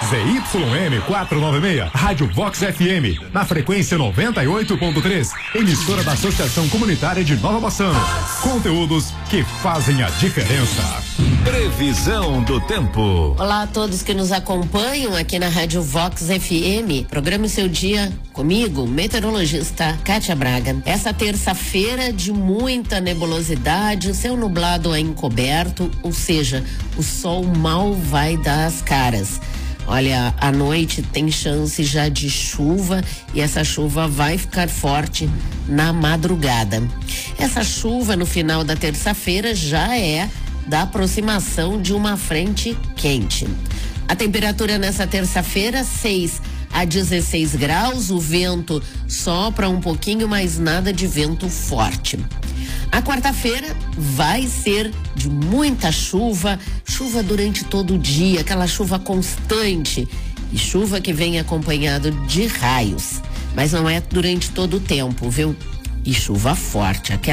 ZYM 496, Rádio Vox FM, na frequência 98.3, emissora da Associação Comunitária de Nova Bassano. Conteúdos que fazem a diferença. Previsão do tempo. Olá a todos que nos acompanham aqui na Rádio Vox FM. Programa o seu dia comigo, meteorologista Kátia Braga. Essa terça-feira de muita nebulosidade, o céu nublado é encoberto, ou seja, o sol mal vai dar as caras. Olha, à noite tem chance já de chuva e essa chuva vai ficar forte na madrugada. Essa chuva no final da terça-feira já é da aproximação de uma frente quente. A temperatura nessa terça-feira, 6 a 16 graus, o vento sopra um pouquinho, mas nada de vento forte. A quarta-feira vai ser de muita chuva, chuva durante todo o dia, aquela chuva constante e chuva que vem acompanhado de raios, mas não é durante todo o tempo, viu? E chuva forte, aquela